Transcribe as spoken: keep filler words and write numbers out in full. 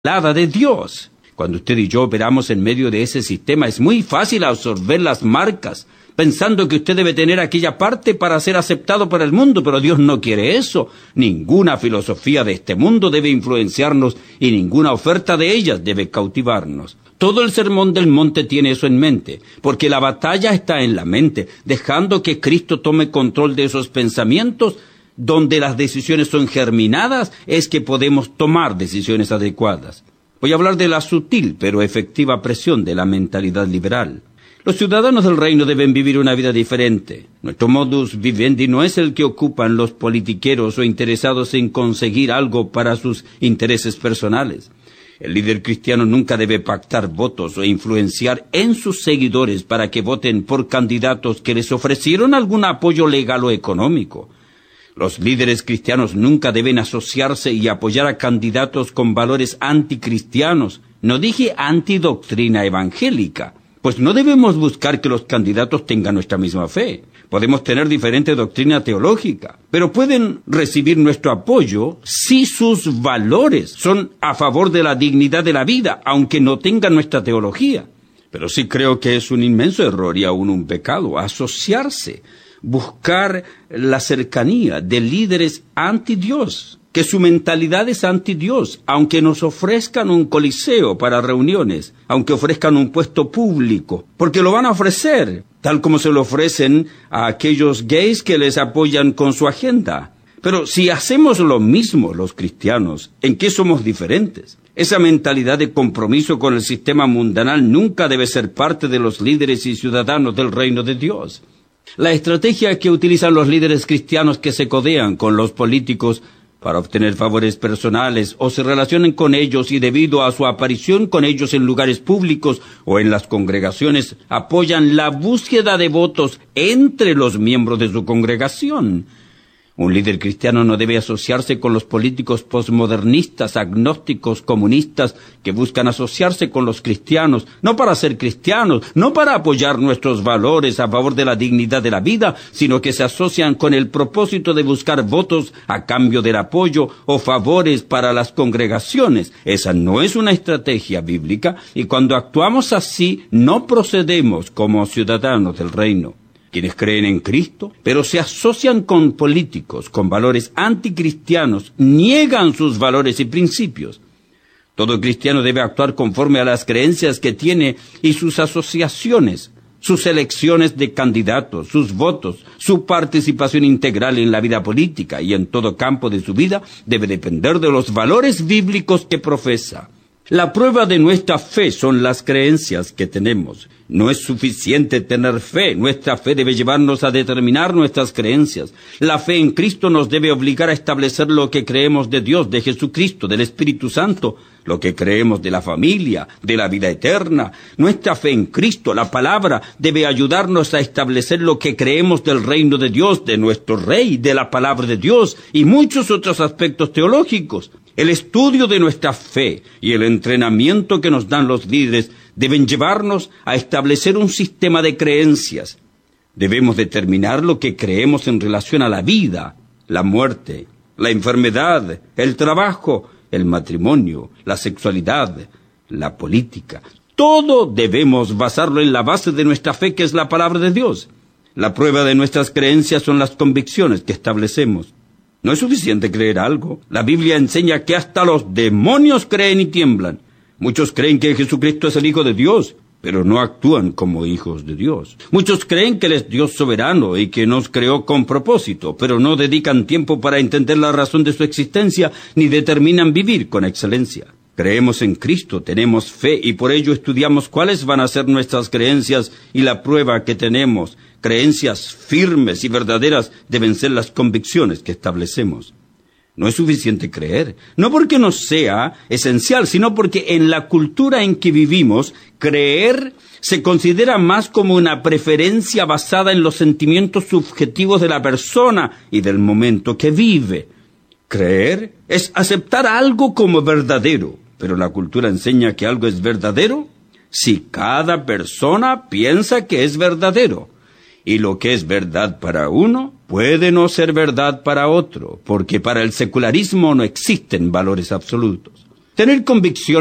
de Dios. Cuando usted y yo operamos en medio de ese sistema, es muy fácil absorber las marcas, pensando que usted debe tener aquella parte para ser aceptado por el mundo, pero Dios no quiere eso. Ninguna filosofía de este mundo debe influenciarnos y ninguna oferta de ellas debe cautivarnos. Todo el Sermón del Monte tiene eso en mente, porque la batalla está en la mente, dejando que Cristo tome control de esos pensamientos. Donde las decisiones son germinadas es que podemos tomar decisiones adecuadas. Voy a hablar de la sutil pero efectiva presión de la mentalidad liberal. Los ciudadanos del reino deben vivir una vida diferente. Nuestro modus vivendi no es el que ocupan los politiqueros o interesados en conseguir algo para sus intereses personales. El líder cristiano nunca debe pactar votos o influenciar en sus seguidores para que voten por candidatos que les ofrecieron algún apoyo legal o económico. Los líderes cristianos nunca deben asociarse y apoyar a candidatos con valores anticristianos. No dije antidoctrina evangélica, pues no debemos buscar que los candidatos tengan nuestra misma fe. Podemos tener diferente doctrina teológica, pero pueden recibir nuestro apoyo si sus valores son a favor de la dignidad de la vida, aunque no tengan nuestra teología. Pero sí creo que es un inmenso error y aún un pecado asociarse, buscar la cercanía de líderes anti-Dios, que su mentalidad es anti-Dios, aunque nos ofrezcan un coliseo para reuniones, aunque ofrezcan un puesto público, porque lo van a ofrecer, tal como se lo ofrecen a aquellos gays que les apoyan con su agenda. Pero si hacemos lo mismo los cristianos, ¿en qué somos diferentes? Esa mentalidad de compromiso con el sistema mundanal nunca debe ser parte de los líderes y ciudadanos del reino de Dios. La estrategia que utilizan los líderes cristianos que se codean con los políticos para obtener favores personales o se relacionan con ellos y debido a su aparición con ellos en lugares públicos o en las congregaciones apoyan la búsqueda de votos entre los miembros de su congregación. Un líder cristiano no debe asociarse con los políticos posmodernistas, agnósticos, comunistas, que buscan asociarse con los cristianos, no para ser cristianos, no para apoyar nuestros valores a favor de la dignidad de la vida, sino que se asocian con el propósito de buscar votos a cambio del apoyo o favores para las congregaciones. Esa no es una estrategia bíblica, y cuando actuamos así, no procedemos como ciudadanos del reino. Quienes creen en Cristo, pero se asocian con políticos, con valores anticristianos, niegan sus valores y principios. Todo cristiano debe actuar conforme a las creencias que tiene y sus asociaciones, sus elecciones de candidatos, sus votos, su participación integral en la vida política y en todo campo de su vida debe depender de los valores bíblicos que profesa. La prueba de nuestra fe son las creencias que tenemos. No es suficiente tener fe. Nuestra fe debe llevarnos a determinar nuestras creencias. La fe en Cristo nos debe obligar a establecer lo que creemos de Dios, de Jesucristo, del Espíritu Santo, lo que creemos de la familia, de la vida eterna. Nuestra fe en Cristo, la palabra, debe ayudarnos a establecer lo que creemos del reino de Dios, de nuestro Rey, de la palabra de Dios y muchos otros aspectos teológicos. El estudio de nuestra fe y el entrenamiento que nos dan los líderes deben llevarnos a establecer un sistema de creencias. Debemos determinar lo que creemos en relación a la vida, la muerte, la enfermedad, el trabajo, el matrimonio, la sexualidad, la política. Todo debemos basarlo en la base de nuestra fe, que es la palabra de Dios. La prueba de nuestras creencias son las convicciones que establecemos. No es suficiente creer algo. La Biblia enseña que hasta los demonios creen y tiemblan. Muchos creen que Jesucristo es el Hijo de Dios, pero no actúan como hijos de Dios. Muchos creen que Él es Dios soberano y que nos creó con propósito, pero no dedican tiempo para entender la razón de su existencia ni determinan vivir con excelencia. Creemos en Cristo, tenemos fe y por ello estudiamos cuáles van a ser nuestras creencias y la prueba que tenemos. Creencias firmes y verdaderas deben ser las convicciones que establecemos. No es suficiente creer, no porque no sea esencial, sino porque en la cultura en que vivimos, creer se considera más como una preferencia basada en los sentimientos subjetivos de la persona y del momento que vive. Creer es aceptar algo como verdadero, pero la cultura enseña que algo es verdadero si cada persona piensa que es verdadero. Y lo que es verdad para uno puede no ser verdad para otro, porque para el secularismo no existen valores absolutos. Tener convicción